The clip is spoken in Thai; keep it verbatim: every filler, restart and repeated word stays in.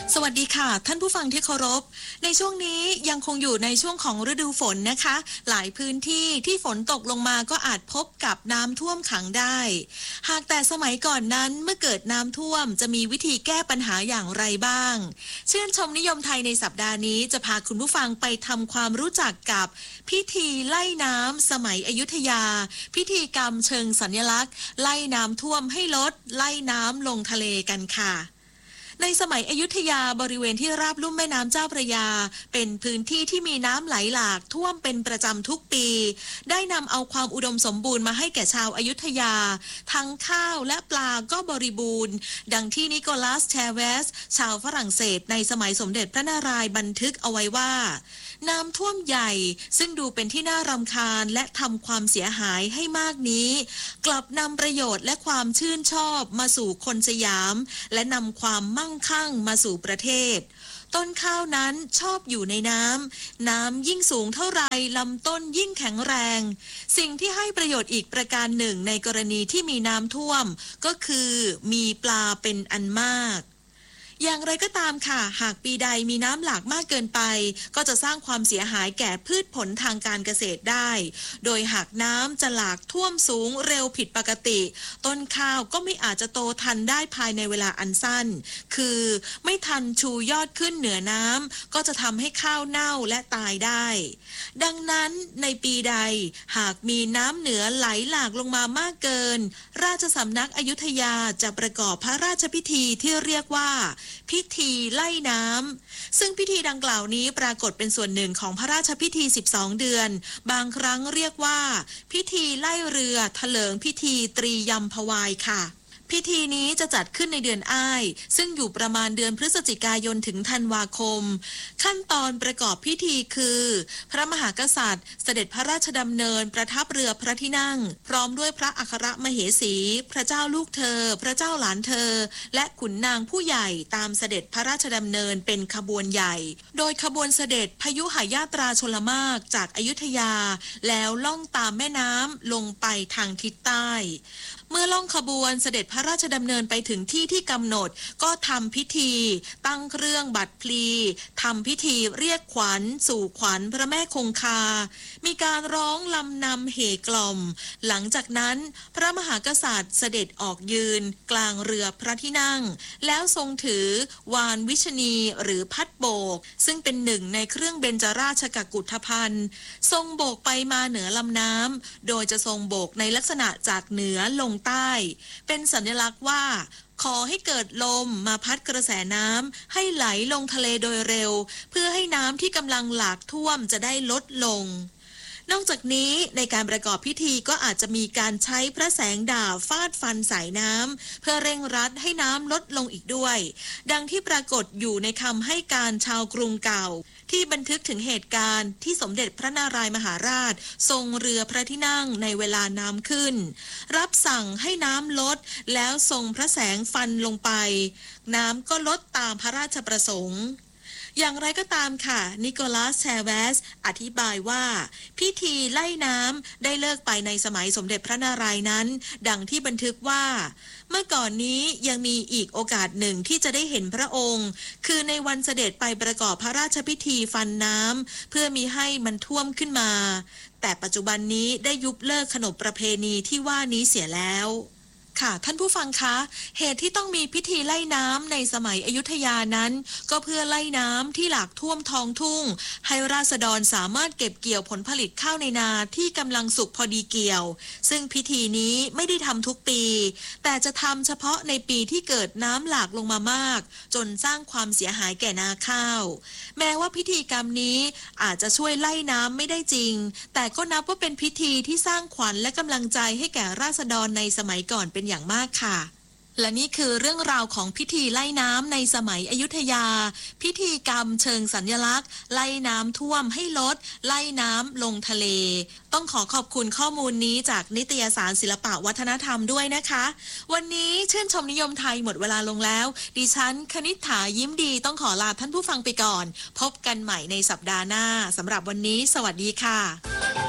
สวัสดีค่ะท่านผู้ฟังที่เคารพในช่วงนี้ยังคงอยู่ในช่วงของฤดูฝนนะคะหลายพื้นที่ที่ฝนตกลงมาก็อาจพบกับน้ำท่วมขังได้หากแต่สมัยก่อนนั้นเมื่อเกิดน้ำท่วมจะมีวิธีแก้ปัญหาอย่างไรบ้างชื่นชมนิยมไทยในสัปดาห์นี้จะพาคุณผู้ฟังไปทำความรู้จักกับพิธีไล่น้ำสมัยอยุธยาพิธีกรรมเชิงสัญลักษณ์ไล่น้ำท่วมให้ลดไล่น้ำลงทะเลกันค่ะในสมัยอยุธยาบริเวณที่ราบลุ่มแม่น้ำเจ้าพระยาเป็นพื้นที่ที่มีน้ำไหลหลากท่วมเป็นประจำทุกปีได้นำเอาความอุดมสมบูรณ์มาให้แก่ชาวอยุธยาทั้งข้าวและปลาก็บริบูรณ์ดังที่นิโคลัสแชเวสชาวฝรั่งเศสในสมัยสมเด็จพระนารายณ์บันทึกเอาไว้ว่าน้ำท่วมใหญ่ซึ่งดูเป็นที่น่ารำคาญและทำความเสียหายให้มากนี้กลับนำประโยชน์และความชื่นชอบมาสู่คนสยามและนำความมั่งคั่งมาสู่ประเทศต้นข้าวนั้นชอบอยู่ในน้ำน้ำยิ่งสูงเท่าไรลำต้นยิ่งแข็งแรงสิ่งที่ให้ประโยชน์อีกประการหนึ่งในกรณีที่มีน้ำท่วมก็คือมีปลาเป็นอันมากอย่างไรก็ตามค่ะหากปีใดมีน้ำหลากมากเกินไปก็จะสร้างความเสียหายแก่พืชผลทางการเกษตรได้โดยหากน้ำจะหลากท่วมสูงเร็วผิดปกติต้นข้าวก็ไม่อาจจะโตทันได้ภายในเวลาอันสั้นคือไม่ทันชูยอดขึ้นเหนือน้ำก็จะทำให้ข้าวเน่าและตายได้ดังนั้นในปีใดหากมีน้ำเหนือไหลหลากลงมามากเกินราชสำนักอยุธยาจะประกอบพระราชพิธีที่เรียกว่าพิธีไล่น้ำซึ่งพิธีดังกล่าวนี้ปรากฏเป็นส่วนหนึ่งของพระราชพิธีสิบสองเดือนบางครั้งเรียกว่าพิธีไล่เรือเถลิงพิธีตรียมพวายค่ะพิธีนี้จะจัดขึ้นในเดือนอ้ายซึ่งอยู่ประมาณเดือนพฤศจิกายนถึงธันวาคมขั้นตอนประกอบพิธีคือพระมหากษัตริย์เสด็จพระราชดำเนินประทับเรือพระที่นั่งพร้อมด้วยพระอัครมเหสีพระเจ้าลูกเธอพระเจ้าหลานเธอและขุนนางผู้ใหญ่ตามเสด็จพระราชดำเนินเป็นขบวนใหญ่โดยขบวนเสด็จพยุหญาตราชลมากจากอยุธยาแล้วล่องตามแม่น้ำลงไปทางทิศใต้เมื่อล่องขบวนเสด็จพระราชดำเนินไปถึงที่ที่กำหนดก็ทำพิธีตั้งเครื่องบัตรพลีทำพิธีเรียกขวัญสู่ขวัญพระแม่คงคามีการร้องลำนำเหกล่อมหลังจากนั้นพระมหากษัตริย์เสด็จออกยืนกลางเรือพระที่นั่งแล้วทรงถือวานวิชนีหรือพัดโบกซึ่งเป็นหนึ่งในเครื่องเบญจราชกกุฏภัณฑ์ทรงโบกไปมาเหนือลำน้ำโดยจะทรงโบกในลักษณะจากเหนือลงใต้เป็นสัญลักษณ์ว่าขอให้เกิดลมมาพัดกระแสน้ำให้ไหลลงทะเลโดยเร็วเพื่อให้น้ำที่กำลังหลากท่วมจะได้ลดลงนอกจากนี้ในการประกอบพิธีก็อาจจะมีการใช้พระแสงดาบฟาดฟันสายน้ำเพื่อเร่งรัดให้น้ำลดลงอีกด้วยดังที่ปรากฏอยู่ในคำให้การชาวกรุงเก่าที่บันทึกถึงเหตุการณ์ที่สมเด็จพระนารายมหาราชทรงเรือพระที่นั่งในเวลาน้ำขึ้นรับสั่งให้น้ำลดแล้วทรงพระแสงฟันลงไปน้ำก็ลดตามพระราชประสงค์อย่างไรก็ตามค่ะนิโคลัสแชเวสอธิบายว่าพิธีไล่น้ำได้เลิกไปในสมัยสมเด็จพระนารายณ์นั้นดังที่บันทึกว่าเมื่อก่อนนี้ยังมีอีกโอกาสหนึ่งที่จะได้เห็นพระองค์คือในวันเสด็จไปประกอบพระราชพิธีฟันน้ำเพื่อมิให้มันท่วมขึ้นมาแต่ปัจจุบันนี้ได้ยุบเลิกขนบประเพณีที่ว่านี้เสียแล้วค่ะท่านผู้ฟังคะเหตุที่ต้องมีพิธีไล่น้ำในสมัยอยุธยานั้นก็เพื่อไล่น้ำที่หลากท่วมท้องทุ่งให้ราษฎรสามารถเก็บเกี่ยวผลผลิตข้าวในนาที่กำลังสุกพอดีเกี่ยวซึ่งพิธีนี้ไม่ได้ทำทุกปีแต่จะทำเฉพาะในปีที่เกิดน้ำหลากลงมามากจนสร้างความเสียหายแก่นาข้าวแม้ว่าพิธีกรรมนี้อาจจะช่วยไล่น้ำไม่ได้จริงแต่ก็นับว่าเป็นพิธีที่สร้างขวัญและกำลังใจให้แก่ราษฎรในสมัยก่อนเป็นอย่างมากค่ะและนี่คือเรื่องราวของพิธีไล่น้ำในสมัยอยุธยาพิธีกรรมเชิงสัญลักษณ์ไล่น้ำท่วมให้ลดไล่น้ำลงทะเลต้องขอขอบคุณข้อมูลนี้จากนิตยสารศิลปะวัฒนธรรมด้วยนะคะวันนี้ชื่นชมนิยมไทยหมดเวลาลงแล้วดิฉันคณิษฐายิ้มดีต้องขอลาท่านผู้ฟังไปก่อนพบกันใหม่ในสัปดาห์หน้าสำหรับวันนี้สวัสดีค่ะ